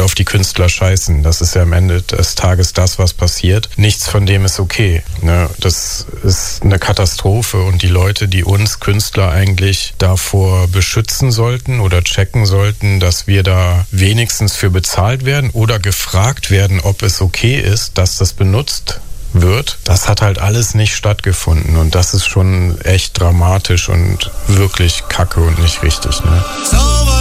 auf die Künstler scheißen. Das ist ja am Ende des Tages das, was passiert. Nichts von dem ist okay. Ne? Das ist eine Katastrophe und die Leute, die uns Künstler eigentlich davor beschützen sollten oder checken sollten, dass wir da wenigstens für bezahlt werden oder gefragt werden, ob es okay ist, dass das benutzt wird, das hat halt alles nicht stattgefunden und das ist schon echt dramatisch und wirklich kacke und nicht richtig. Ne?